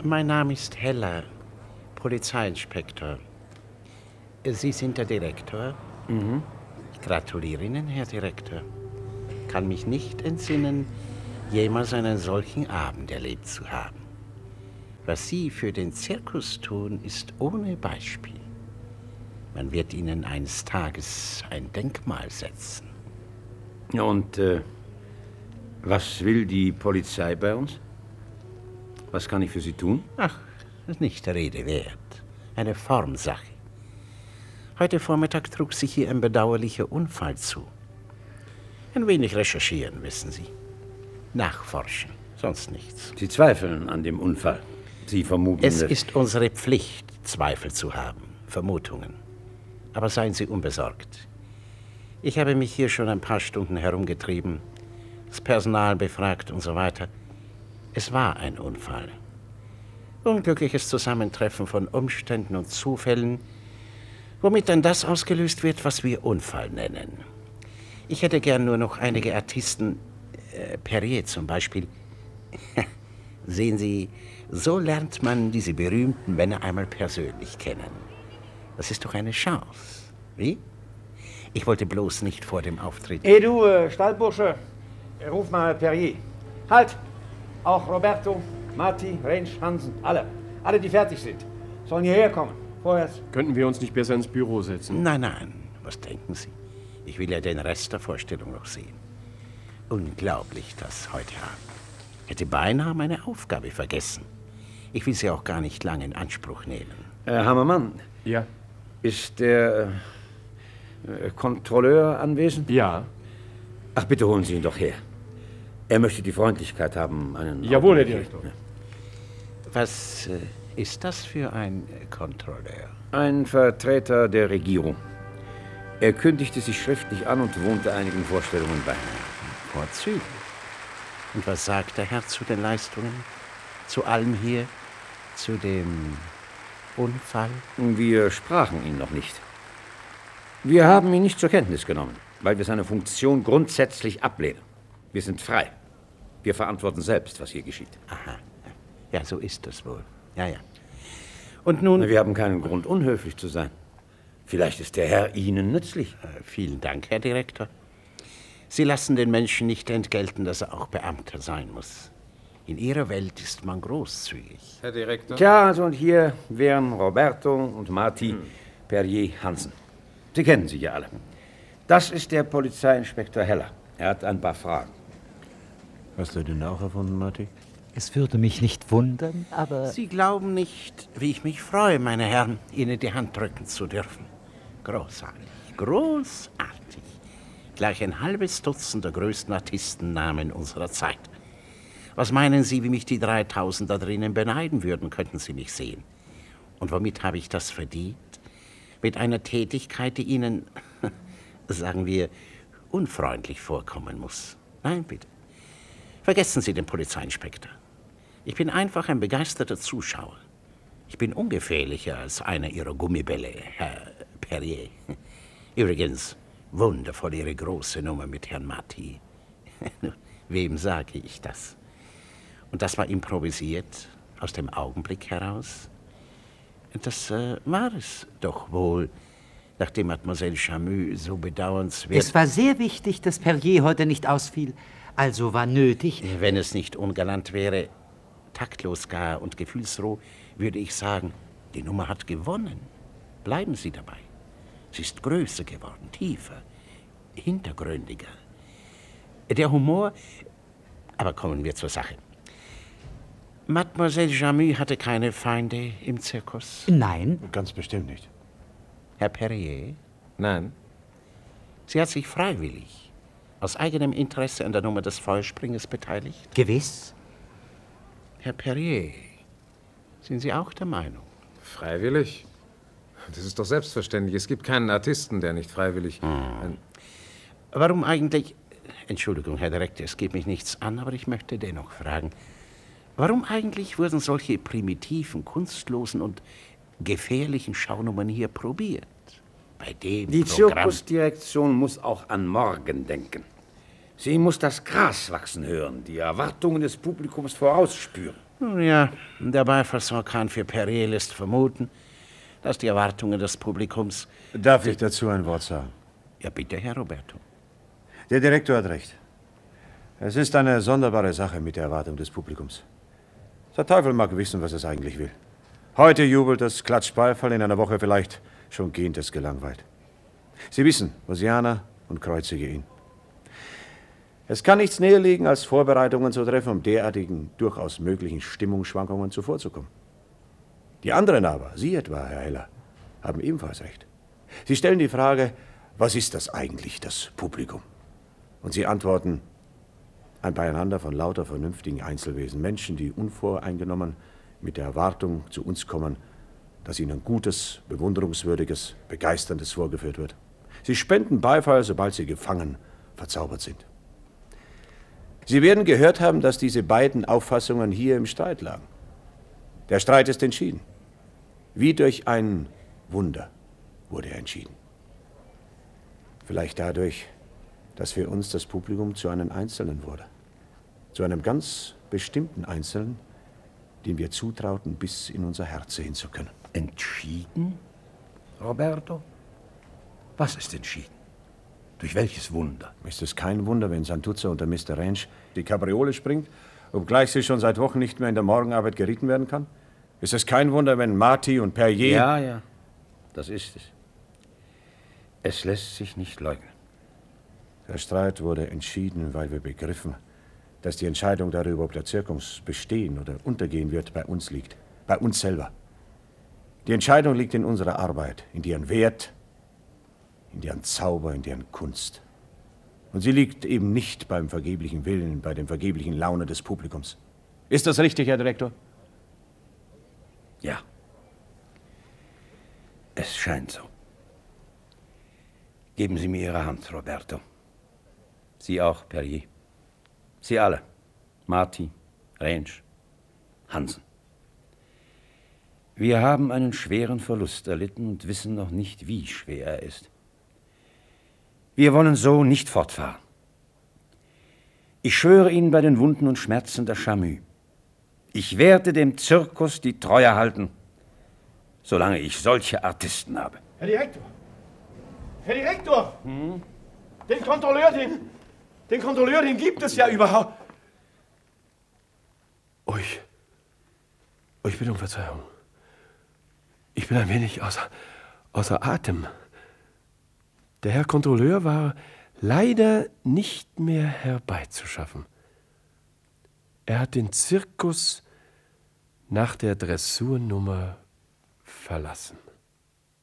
Mein Name ist Heller, Polizeiinspektor. Sie sind der Direktor? Mhm. Ich gratuliere Ihnen, Herr Direktor. Kann mich nicht entsinnen, jemals einen solchen Abend erlebt zu haben. Was Sie für den Zirkus tun, ist ohne Beispiel. Man wird Ihnen eines Tages ein Denkmal setzen. Ja, und was will die Polizei bei uns? Was kann ich für Sie tun? Ach, das ist nicht der Rede wert. Eine Formsache. Heute Vormittag trug sich hier ein bedauerlicher Unfall zu. Ein wenig recherchieren, wissen Sie. Nachforschen, sonst nichts. Sie zweifeln an dem Unfall. Sie vermuten... Es ist unsere Pflicht, Zweifel zu haben, Vermutungen. Aber seien Sie unbesorgt. Ich habe mich hier schon ein paar Stunden herumgetrieben, das Personal befragt und so weiter. Es war ein Unfall. Unglückliches Zusammentreffen von Umständen und Zufällen, womit dann das ausgelöst wird, was wir Unfall nennen. Ich hätte gern nur noch einige Artisten, Perrier zum Beispiel. Sehen Sie, so lernt man diese berühmten Männer einmal persönlich kennen. Das ist doch eine Chance, wie? Ich wollte bloß nicht vor dem Auftritt... Hey du, Stallbursche, ruf mal Perrier. Halt! Auch Roberto, Marti, Range, Hansen, alle, die fertig sind, sollen hierher kommen. Vorwärts. Könnten wir uns nicht besser ins Büro setzen? Nein, was denken Sie? Ich will ja den Rest der Vorstellung noch sehen. Unglaublich, das heute Abend. Hätte beinahe meine Aufgabe vergessen. Ich will sie auch gar nicht lange in Anspruch nehmen. Hammermann. Ja. Ist der Kontrolleur anwesend? Ja. Ach, bitte holen Sie ihn doch her. Er möchte die Freundlichkeit haben, einen... Jawohl, Herr Direktor. Ja. Was ist das für ein Kontrolleur? Ein Vertreter der Regierung. Er kündigte sich schriftlich an und wohnte einigen Vorstellungen bei. Vorzüglich. Und was sagt der Herr zu den Leistungen? Zu allem hier? Zu dem Unfall? Wir sprachen ihn noch nicht. Wir haben ihn nicht zur Kenntnis genommen, weil wir seine Funktion grundsätzlich ablehnen. Wir sind frei. Wir verantworten selbst, was hier geschieht. Aha. Ja, so ist es wohl. Ja. Und nun... Wir haben keinen Grund, unhöflich zu sein. Vielleicht ist der Herr Ihnen nützlich. Vielen Dank, Herr Direktor. Sie lassen den Menschen nicht entgelten, dass er auch Beamter sein muss. In Ihrer Welt ist man großzügig. Herr Direktor? Tja, also und hier wären Roberto und Marti Perrier Hansen. Sie kennen sie ja alle. Das ist der Polizeiinspektor Heller. Er hat ein paar Fragen. Hast du den auch erfunden, Marti? Es würde mich nicht wundern, aber... Sie glauben nicht, wie ich mich freue, meine Herren, Ihnen die Hand drücken zu dürfen. Großartig, großartig. Gleich ein halbes Dutzend der größten Artistennamen unserer Zeit. Was meinen Sie, wie mich die 3000 da drinnen beneiden würden, könnten Sie mich sehen? Und womit habe ich das verdient? Mit einer Tätigkeit, die Ihnen, sagen wir, unfreundlich vorkommen muss. Nein, bitte. Vergessen Sie den Polizeiinspektor. Ich bin einfach ein begeisterter Zuschauer. Ich bin ungefährlicher als einer Ihrer Gummibälle, Herr Perrier. Übrigens, wundervoll Ihre große Nummer mit Herrn Marti. Wem sage ich das? Und das war improvisiert, aus dem Augenblick heraus? Das war es doch wohl, nachdem Mademoiselle Camus so bedauernswert... Es war sehr wichtig, dass Perrier heute nicht ausfiel. Also war nötig... Wenn es nicht ungalant wäre, taktlos gar und gefühlsroh, würde ich sagen, die Nummer hat gewonnen. Bleiben Sie dabei. Sie ist größer geworden, tiefer, hintergründiger. Der Humor... Aber kommen wir zur Sache. Mademoiselle Camus hatte keine Feinde im Zirkus? Nein. Ganz bestimmt nicht. Herr Perrier? Nein. Sie hat sich freiwillig, aus eigenem Interesse an der Nummer des Feuerspringers beteiligt? Gewiss. Herr Perrier, sind Sie auch der Meinung? Freiwillig? Das ist doch selbstverständlich. Es gibt keinen Artisten, der nicht freiwillig... Warum eigentlich... Entschuldigung, Herr Direktor, es geht mich nichts an, aber ich möchte dennoch fragen. Warum eigentlich wurden solche primitiven, kunstlosen und gefährlichen Schaunummern hier probiert? Bei dem Die Programm... Zirkusdirektion muss auch an morgen denken. Sie muss das Gras wachsen hören, die Erwartungen des Publikums vorausspüren. Nun ja, der Beifallsorkan für Perrier lässt vermuten, dass die Erwartungen des Publikums... Darf ich dazu ein Wort sagen? Ja, bitte, Herr Roberto. Der Direktor hat recht. Es ist eine sonderbare Sache mit der Erwartung des Publikums. Der Teufel mag wissen, was es eigentlich will. Heute jubelt es, klatscht Beifall, in einer Woche vielleicht schon gähnt es gelangweilt. Sie wissen, Hosiana und kreuzige ihn. Es kann nichts näher liegen, als Vorbereitungen zu treffen, um derartigen, durchaus möglichen Stimmungsschwankungen zuvorzukommen. Die anderen aber, Sie etwa, Herr Heller, haben ebenfalls recht. Sie stellen die Frage, was ist das eigentlich, das Publikum? Und Sie antworten, ein Beieinander von lauter vernünftigen Einzelwesen, Menschen, die unvoreingenommen mit der Erwartung zu uns kommen, dass ihnen Gutes, Bewunderungswürdiges, Begeisterndes vorgeführt wird. Sie spenden Beifall, sobald sie gefangen, verzaubert sind. Sie werden gehört haben, dass diese beiden Auffassungen hier im Streit lagen. Der Streit ist entschieden. Wie durch ein Wunder wurde er entschieden. Vielleicht dadurch, dass für uns das Publikum zu einem Einzelnen wurde. Zu einem ganz bestimmten Einzelnen, den wir zutrauten, bis in unser Herz sehen zu können. Entschieden, Roberto? Was ist entschieden? Durch welches Wunder? Ist es kein Wunder, wenn Santuzza unter Mr. Range die Kabriole springt, obgleich sie schon seit Wochen nicht mehr in der Morgenarbeit geritten werden kann? Ist es kein Wunder, wenn Marty und Perrier... Ja, das ist es. Es lässt sich nicht leugnen. Der Streit wurde entschieden, weil wir begriffen, dass die Entscheidung darüber, ob der Zirkus bestehen oder untergehen wird, bei uns liegt. Bei uns selber. Die Entscheidung liegt in unserer Arbeit, in deren Wert, in deren Zauber, in deren Kunst. Und sie liegt eben nicht beim vergeblichen Willen, bei dem vergeblichen Laune des Publikums. Ist das richtig, Herr Direktor? Ja. Es scheint so. Geben Sie mir Ihre Hand, Roberto. Sie auch, Perrier. Sie alle. Marty, Range, Hansen. Wir haben einen schweren Verlust erlitten und wissen noch nicht, wie schwer er ist. Wir wollen so nicht fortfahren. Ich schwöre Ihnen bei den Wunden und Schmerzen der Chamü. Ich werde dem Zirkus die Treue halten, solange ich solche Artisten habe. Herr Direktor! Herr Direktor! Den Kontrolleur, den gibt es ja überhaupt. Oh, ich bitte um Verzeihung. Ich bin ein wenig außer Atem. Der Herr Kontrolleur war leider nicht mehr herbeizuschaffen. Er hat den Zirkus nach der Dressurnummer verlassen.